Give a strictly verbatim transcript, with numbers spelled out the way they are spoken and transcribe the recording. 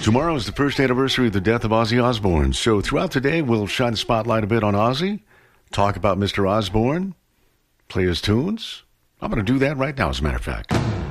Tomorrow is the first anniversary of the death of Ozzy Osbourne. So throughout the day, we'll shine the spotlight a bit on Ozzy, talk about Mister Osbourne, play his tunes. I'm going to do that right now, as a matter of fact.